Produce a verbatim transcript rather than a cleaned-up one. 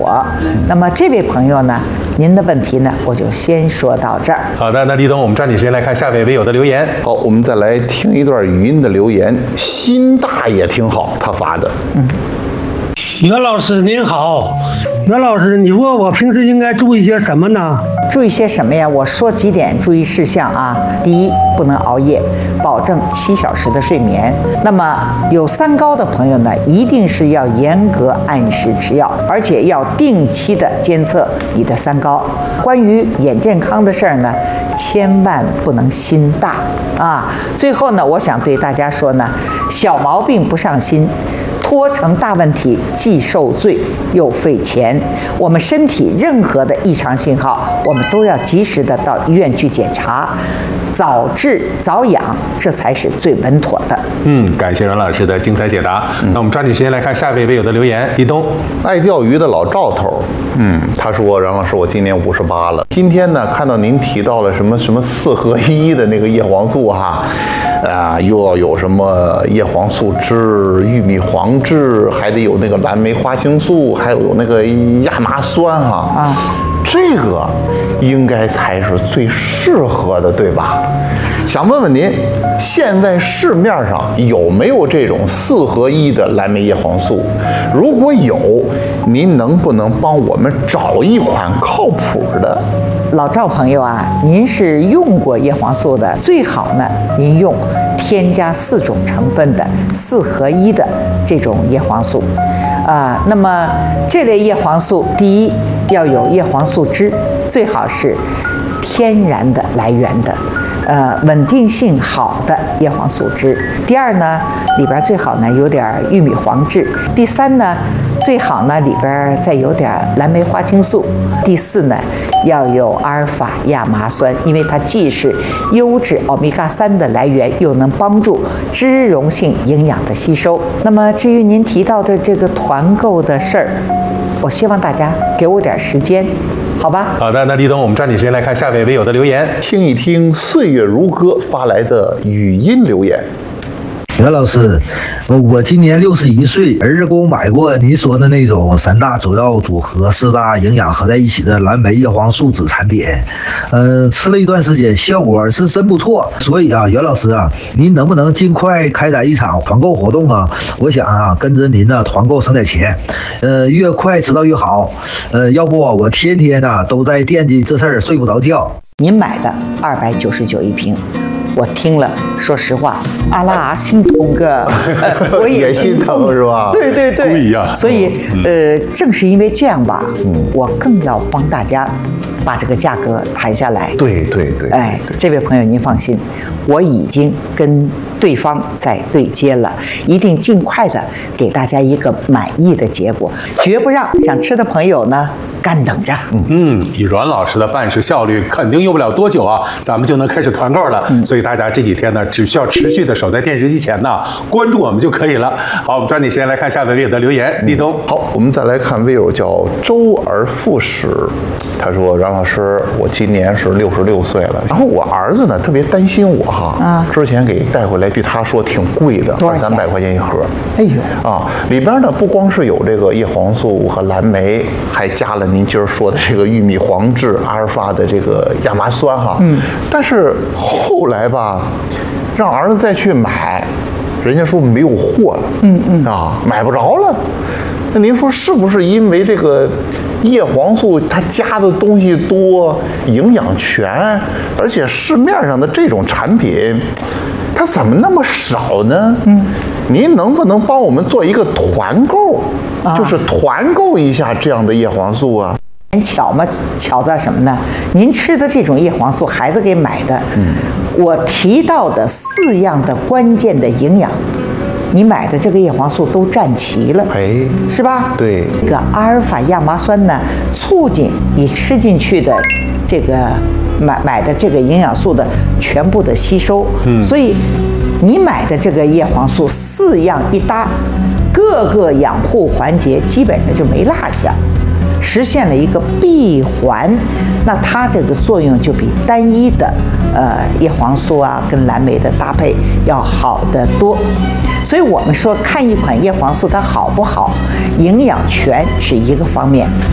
果。那么这位朋友呢，您的问题呢，我就先说到这儿。 好的，那立冬，我们抓紧时间来看下位微友的留言。 好，我们再来听一段语音的留言，心大也挺好，他发的。 嗯， 袁老师您好，袁老师，你说我平时应该注意些什么呢？ 注意些什么呀？我说几点注意事项啊。第一，不能熬夜，保证七小时的睡眠。那么有三高的朋友呢，一定是要严格按时吃药，而且要定期的监测你的三高。关于眼健康的事儿呢，千万不能心大啊。最后呢，我想对大家说呢，小毛病不上心，拖成大问题，既受罪又费钱。我们身体任何的异常信号，我们都要及时的到医院去检查，早治早养，这才是最稳妥的。 嗯，感谢阮老师的精彩解答。嗯、那我们抓紧时间来看下一位微友的留言。立冬， 爱钓鱼的老赵头，嗯，他说：“阮老师，我今年五十八了。今天呢，看到您提到了什么什么四合一的那个叶黄素哈，啊，又要有什么叶黄素汁、玉米黄汁，还得有那个蓝莓花青素，还有那个亚麻酸哈啊，这个应该才是最适合的，对吧？想问问您，现在市面上有没有这种四合一的蓝莓叶黄素？如果有，您能不能帮我们找一款靠谱的？” 老赵朋友啊，您是用过叶黄素的，最好呢，您用添加四种成分的四合一的这种叶黄素，啊、呃，那么这类叶黄素，第一要有叶黄素汁，最好是天然的来源的。呃，稳定性好的叶黄素汁。第二呢，里边最好呢有点玉米黄质。第三呢，最好呢里边再有点蓝莓花青素。第四呢，要有阿尔法亚麻酸，因为它既是优质欧米伽三的来源，又能帮助脂溶性营养的吸收。那么至于您提到的这个团购的事儿，我希望大家给我点时间。好吧， 好的，那立冬，我们抓紧时间来看下位微友的留言， 听一听岁月如歌发来的语音留言。 袁老师，我今年六十一岁，儿子给我买过你说的那种三大主要组合、四大营养合在一起的蓝莓叶黄素酯产品，呃，吃了一段时间，效果是真不错。所以啊，袁老师啊，您能不能尽快开展一场团购活动啊？我想啊，跟着您呢团购省点钱，呃，越快知道越好。呃，要不我天天呐、啊、都在惦记这事儿，睡不着觉。 您买的二百九十九一瓶。我听了，说实话，阿拉心疼个，我也心疼是吧？ 对对对， 对呀。 所以，呃，正是因为这样吧，嗯，我更要帮大家把这个价格谈下来。 对对对。 哎，这位朋友您放心，我已经跟对方在对接了，一定尽快的给大家一个满意的结果，绝不让想吃的朋友呢干等着。 嗯，以阮老师的办事效率，肯定用不了多久啊，咱们就能开始团购了。嗯、所以大家这几天呢，只需要持续的守在电视机前呢，关注我们就可以了。好，我们抓紧时间来看下位微友的留言。立冬、 嗯，好，我们再来看微友叫周而复始，他说：“阮老师，我今年是六十六岁了，然后我儿子呢特别担心我哈，啊，之前给带回来，据他说挺贵的，二三百块钱一盒。 哎呦， 啊，里边呢不光是有这个叶黄素和蓝莓，还加了您今儿说的这个玉米黄质、阿尔法的这个亚麻酸哈。嗯，但是后来吧，让儿子再去买，人家说没有货了。嗯嗯，啊，买不着了。那您说是不是因为这个叶黄素它加的东西多，营养全，而且市面上的这种产品，它怎么那么少呢？嗯，您能不能帮我们做一个团购，啊、就是团购一下这样的叶黄素啊？ 巧吗？巧在什么呢？您吃的这种叶黄素，孩子给买的，嗯，我提到的四样的关键的营养，你买的这个叶黄素都占齐了， 哎， 是吧？ 对， 这个阿尔法亚麻酸呢，促进你吃进去的这个买买的这个营养素的全部的吸收，嗯，所以你买的这个叶黄素四样一搭，各个养护环节基本上就没落下。实现了一个闭环，那它这个作用就比单一的呃叶黄素啊跟蓝莓的搭配要好得多。所以我们说看一款叶黄素它好不好，营养全是一个方面，